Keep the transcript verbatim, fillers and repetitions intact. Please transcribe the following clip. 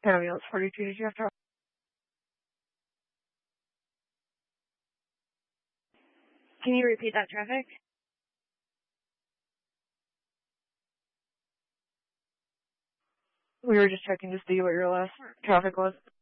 Ambulance forty-two, did you have to? Can you repeat that, traffic? We were just checking to see what your last traffic was.